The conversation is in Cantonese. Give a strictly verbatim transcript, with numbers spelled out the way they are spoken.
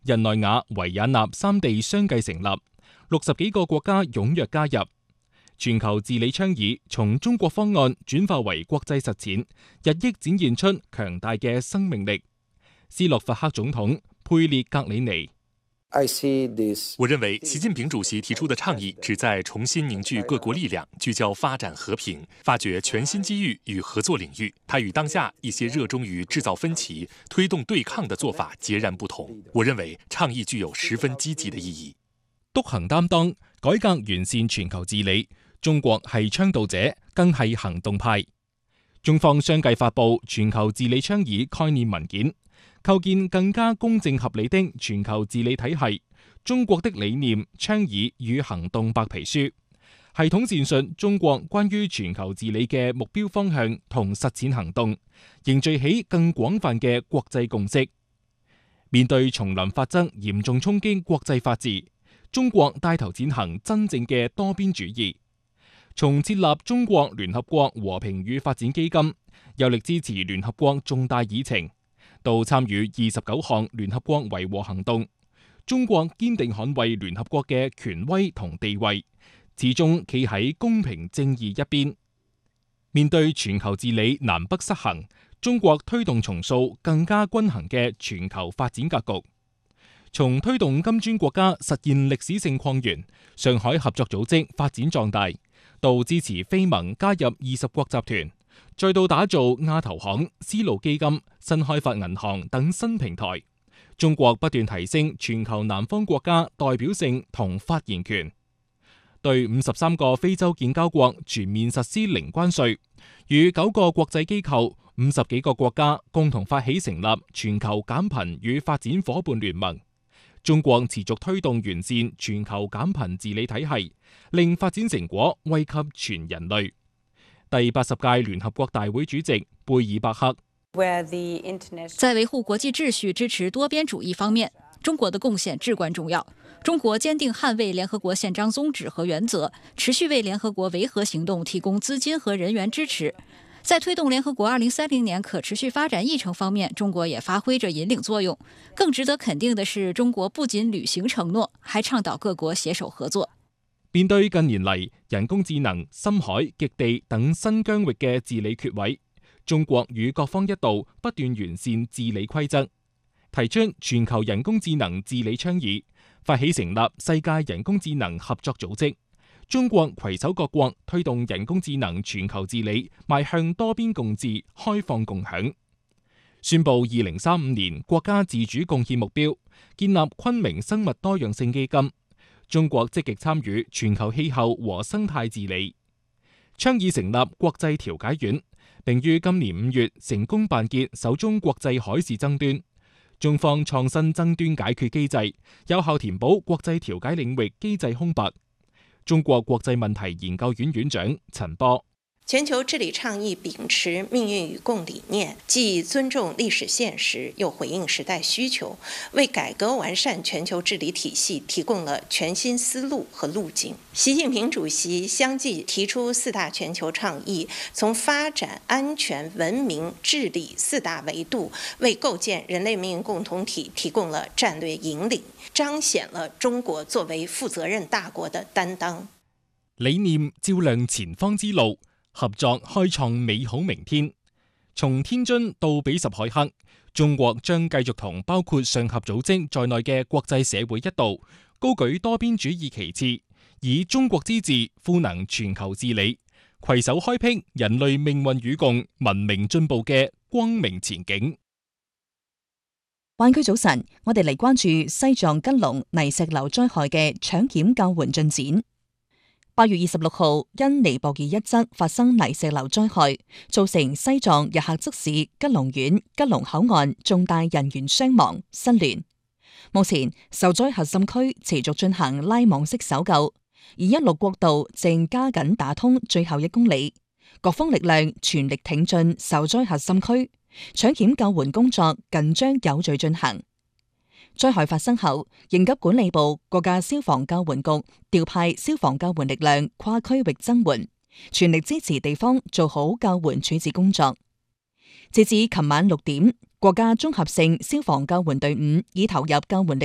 日內瓦、維也納三地相繼成立，六十幾個國家踴躍加入。全球治理倡議從中國方案轉化為國際實踐，日益展現出強大嘅生命力。斯洛伐克總統佩列格里尼。 我認為習近平主席提出的倡議旨在重新凝聚各國力量，聚焦發展和平，發掘全新機遇與合作領域。它與當下一些熱衷於製造分歧、推動對抗的做法截然不同。我認為倡議具有十分積極的意義。 篤行擔當，改革完善全球治理，中國係倡導者，更係行動派。中方相繼發布全球治理倡議概念文件，構建更加公正合理的全球治理體系。中國的理念、倡議與行動白皮書，系統闡述中國關於全球治理嘅目標方向同實踐行動，凝聚起更廣泛嘅國際共識。面對叢林法則嚴重衝擊國際法治，中國帶頭踐行真正嘅多邊主義。從設立中國聯合國和平與發展基金，有力支持聯合國重大議程，到參與二十九項聯合國維和行動，中國堅定捍衛聯合國嘅權威同地位，始終企喺公平正義一邊。面對全球治理南北失衡，中國推動重塑更加均衡嘅全球發展格局。從推動金磚國家實現歷史性擴員、上海合作組織發展壯大，到支持非盟加入二十國集團，再到打造亞投行、絲路基金、新開發銀行等新平台，中國不斷提升全球南方國家代表性同發言權，對五十三個非洲建交國全面實施零關稅，與九個國際機構、五十幾個國家共同發起成立全球減貧與發展夥伴聯盟。中國持續推動完善全球減貧治理體系，令發展成果惠及全人類。第八十屆聯合國大會主席貝爾伯克。 在維護國際秩序、支持多邊主義方面，中國的貢獻至關重要。中國堅定捍衛聯合國憲章宗旨和原則，持續為聯合國維和行動提供資金和人員支持。在推動聯合國二零三零年可持續發展議程方面，中國也發揮着引領作用。更值得肯定的是，中國不僅履行承諾，還倡導各國攜手合作。 面對近年嚟人工智能、深海、極地等新疆域嘅治理缺位，中國與各方一道不斷完善治理規則，提出全球人工智能治理倡議，發起成立世界人工智能合作組織。中國攜手各國推動人工智能全球治理，邁向多邊共治、開放共享。宣布二零三五年國家自主貢獻目標，建立昆明生物多樣性基金。中國積極參與全球氣候和生態治理，倡議成立國際調解院，並於今年五月成功辦結首宗國際海事爭端。中方創新爭端解決機制，有效填補國際調解領域機制空白。中國國際問題研究院院長陳波。 全球治理倡議秉持命運與共理念，既尊重歷史現實，又回應時代需求，為改革完善全球治理體系提供了全新思路和路徑。習近平主席相繼提出四大全球倡議，從發展、安全、文明、治理四大維度，為構建人類命運共同體提供了戰略引領，彰顯了中國作為負責任大國的擔當。 理念照亮前方之路，合作開創美好明天。從天津到比什凱克，中國將繼續同包括上合組織在內嘅國際社會一道，高舉多邊主義旗幟，以中國之治賦能全球治理，攜手開闢人類命運與共、文明進步嘅光明前景。 灣區早晨，我哋嚟關注西藏吉隆泥石流災害嘅搶險救援進展。八月二十六號，因尼泊爾一側發生泥石流災害，造成西藏日喀則市吉隆縣吉隆口岸重大人員傷亡、失聯。目前受災核心區持續進行拉網式搜救，而一路國道正加緊打通最後一公里，各方力量全力挺進受災核心區，搶險救援工作緊張有序進行。災害發生後，應急管理部各架消防救援局調派消防救援力量跨區域增援，全力支持地方做好救援處置工作。截至琴晚六點，國家綜合性消防救援隊伍已投入救援力